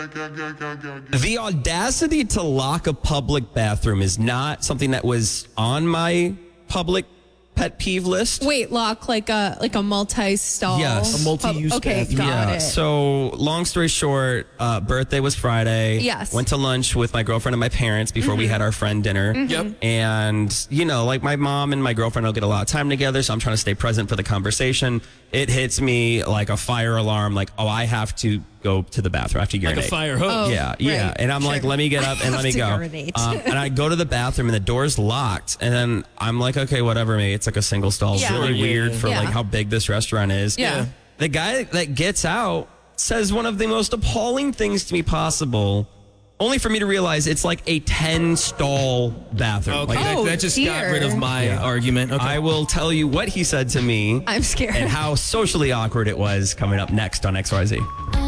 The audacity to lock a public bathroom is not something that was on my public pet peeve list. Wait, lock like a multi-stall? Yes. A multi-use Okay, bathroom. got it. So long story short, birthday was Friday. Yes. Went to lunch with my girlfriend and my parents before we had our friend dinner. Yep. And, like my mom and my girlfriend will get a lot of time together, so I'm trying to stay present for the conversation. It hits me like a fire alarm, like, oh, I have to go to the bathroom. I have to urinate. Like a fire hose. Oh. Yeah. right. And I'm like, let me get up and let me to go. urinate. And I go to the bathroom and the door's locked. And then I'm like, okay, whatever, maybe it's like a single stall. It's Yeah. really Yeah. weird for Yeah. like how big this restaurant is. Yeah. The guy that gets out says one of the most appalling things to me possible, only for me to realize it's like a 10-stall bathroom. Okay, Like, Oh, that just got dear. rid of my argument. Okay. I will tell you what he said to me I'm scared. and how socially awkward it was coming up next on XYZ.